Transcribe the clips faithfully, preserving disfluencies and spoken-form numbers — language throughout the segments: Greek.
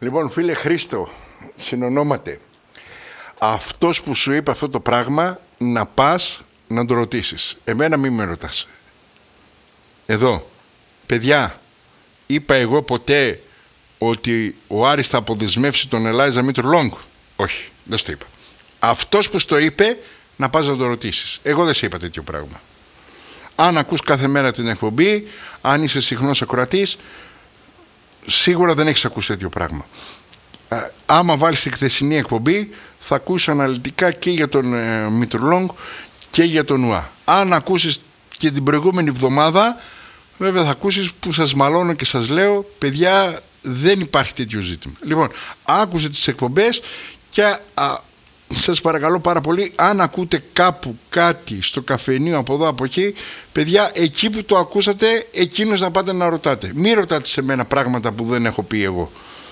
Λοιπόν, φίλε Χρήστο, συνονόματε, αυτός που σου είπε αυτό το πράγμα να πας να το ρωτήσεις. Εμένα μη με ρωτάς. Εδώ, παιδιά, είπα εγώ ποτέ ότι ο Άρης θα αποδεσμεύσει τον Ελάιζα Μήτρου-Λόγκ? Όχι, δεν στο είπα. Αυτός που στο είπε να πας να το ρωτήσεις. Εγώ δεν σε είπα τέτοιο πράγμα. Αν ακούς κάθε μέρα την εκπομπή, αν είσαι συχνός ακροατής, σίγουρα δεν έχεις ακούσει τέτοιο πράγμα. Α, άμα βάλεις την χθεσινή εκπομπή, θα ακούσεις αναλυτικά και για τον ε, Μήτρου-Λόγκ και για τον ΟΥΑ. Αν ακούσεις και την προηγούμενη εβδομάδα, βέβαια θα ακούσεις που σας μαλώνω και σας λέω, παιδιά, δεν υπάρχει τέτοιο ζήτημα. Λοιπόν, άκουσε τις εκπομπές και α, σας παρακαλώ πάρα πολύ, αν ακούτε κάπου κάτι στο καφενείο από εδώ από εκεί, παιδιά, εκεί που το ακούσατε, εκείνος να πάτε να ρωτάτε. Μην ρωτάτε σε μένα πράγματα που δεν έχω πει εγώ.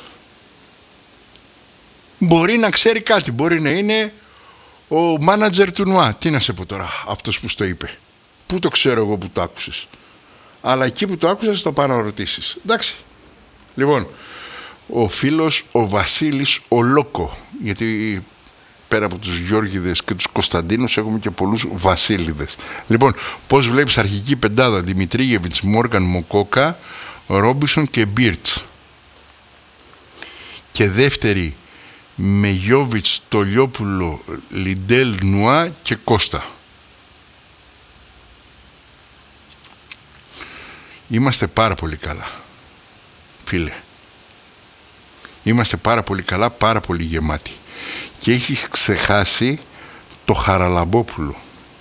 Μπορεί να ξέρει κάτι, μπορεί να είναι ο μάνατζερ του ΝΟΑ. Τι να σε πω τώρα, αυτός που στο είπε. Πού το ξέρω εγώ που το άκουσες? Αλλά εκεί που το άκουσες θα πάω να ρωτήσεις. Εντάξει. Λοιπόν, ο φίλος ο Βασίλης ο Λόκο, γιατί πέρα από τους Γιώργιδες και τους Κωνσταντίνους έχουμε και πολλούς Βασίλειδες. Λοιπόν, πώς βλέπεις αρχική πεντάδα? Δημητρίγεβιτς, Μόργαν, Μοκόκα, Ρόμπισον και Μπίρτς. Και δεύτερη με Γιώβιτς, Τολιόπουλο, Λιντέλ, Νουά και Κώστα. Είμαστε πάρα πολύ καλά, φίλε. Είμαστε πάρα πολύ καλά, πάρα πολύ γεμάτοι. Και έχεις ξεχάσει το Χαραλαμπόπουλο.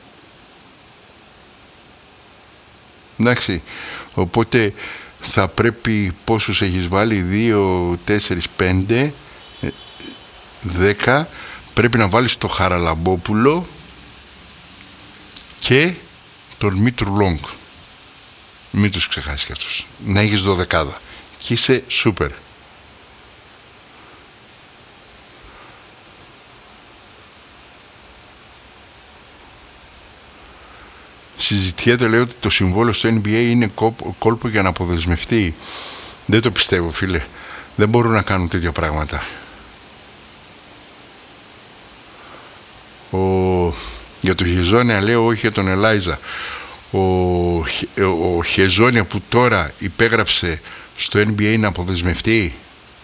Εντάξει, οπότε θα πρέπει, πόσους έχεις βάλει? Δύο, τέσσερις, πέντε, δέκα. Πρέπει να βάλεις το Χαραλαμπόπουλο και τον Μήτρου-Λόγκ. Μην τους ξεχάσεις κι αυτούς. Να έχεις δωδεκάδα και είσαι σούπερ. Συζητιέται, λέει, ότι το συμβόλαιο στο N B A είναι κόλπο για να αποδεσμευτεί. Δεν το πιστεύω, φίλε. Δεν μπορούν να κάνουν τέτοια πράγματα. Ο... Για το Χεζόνια λέω, όχι για τον Ελάιζα. Ο, ο Χεζόνια που τώρα υπέγραψε στο N B A να αποδεσμευτεί.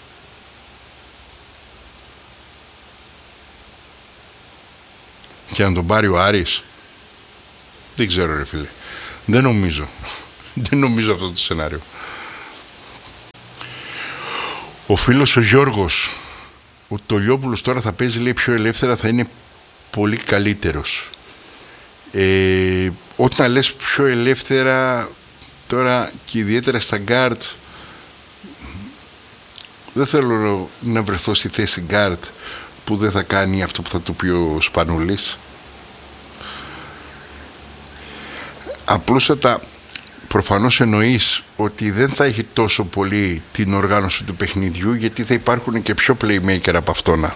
Και να τον πάρει ο Άρης. Δεν ξέρω, ρε φίλε. Δεν νομίζω. Δεν νομίζω αυτό το σενάριο. Ο φίλος ο Γιώργος, ο Τολιόπουλος τώρα θα παίζει, λέει, πιο ελεύθερα, θα είναι πολύ καλύτερος. Ε, όταν λες πιο ελεύθερα, τώρα και ιδιαίτερα στα γκάρτ, δεν θέλω να βρεθώ στη θέση γκάρτ που δεν θα κάνει αυτό που θα του πει ο Σπανούλης. Απλούστατα, προφανώς εννοείς ότι δεν θα έχει τόσο πολύ την οργάνωση του παιχνιδιού, γιατί θα υπάρχουν και πιο playmaker από αυτόνα.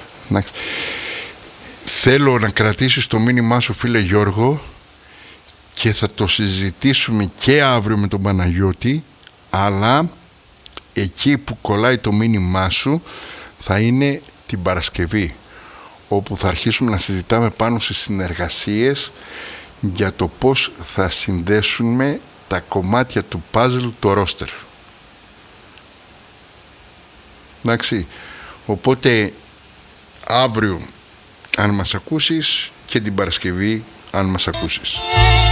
Θέλω να κρατήσεις το μήνυμά σου, φίλε Γιώργο, και θα το συζητήσουμε και αύριο με τον Παναγιώτη, αλλά εκεί που κολλάει το μήνυμά σου θα είναι την Παρασκευή, όπου θα αρχίσουμε να συζητάμε πάνω στις συνεργασίες για το πώς θα συνδέσουμε τα κομμάτια του puzzle, το ρόστερ. Εντάξει, οπότε αύριο αν μας ακούσεις και την Παρασκευή αν μας ακούσεις.